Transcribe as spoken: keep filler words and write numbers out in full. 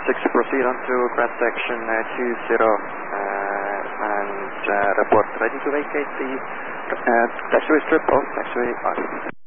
six, proceed on to cross section uh, two zero uh, and uh, report ready to vacate the uh, taxiway strip of taxiway R.